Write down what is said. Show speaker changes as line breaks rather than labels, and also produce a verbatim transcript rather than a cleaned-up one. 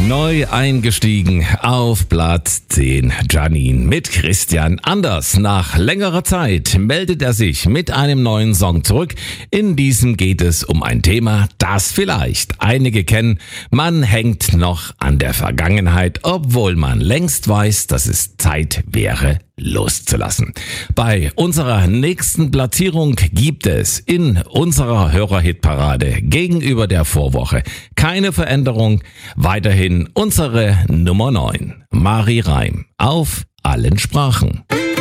Neu eingestiegen auf Platz zehn. Janine mit Christian Anders. Nach längerer Zeit meldet er sich mit einem neuen Song zurück. In diesem geht es um ein Thema, das vielleicht einige kennen. Man hängt noch an der Vergangenheit, obwohl man längst weiß, dass es Zeit wäre, loszulassen. Bei unserer nächsten Platzierung gibt es in unserer Hörerhitparade gegenüber der Vorwoche keine Veränderung. Weiterhin unsere Nummer neun. Mari Reim auf allen Sprachen.